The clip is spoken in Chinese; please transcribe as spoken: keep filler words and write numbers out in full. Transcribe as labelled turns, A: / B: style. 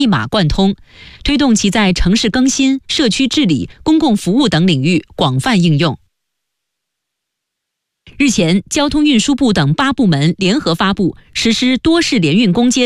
A: 一码贯通，推动其在城市更新、社区治理、公共服务等领域广泛应用。日前，交通运输部等八部门联合发布实施多式联运攻坚